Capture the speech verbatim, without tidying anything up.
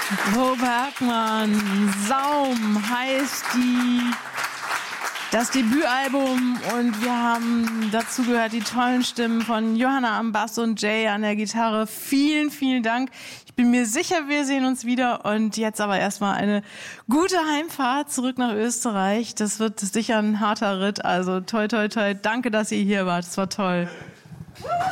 Bo Bergmann, Saum heißt die, das Debütalbum und wir haben dazu gehört die tollen Stimmen von Johanna am Bass und Jay an der Gitarre. Vielen, vielen Dank. Ich bin mir sicher, wir sehen uns wieder und jetzt aber erstmal eine gute Heimfahrt zurück nach Österreich. Das wird sicher ein harter Ritt, also toi, toi, toi. Danke, dass ihr hier wart. Es war toll.